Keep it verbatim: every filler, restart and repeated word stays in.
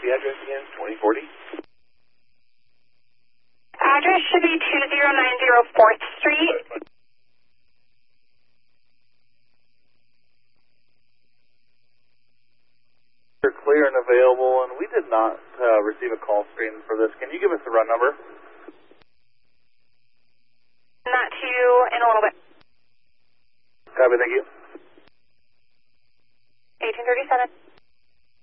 the address again? twenty forty? Address should be two zero nine zero fourth Street. You're clear and available, and we did not uh, receive a call screen for this. Can you give us the run number? That to you in a little bit. Copy, thank you. eighteen thirty-seven.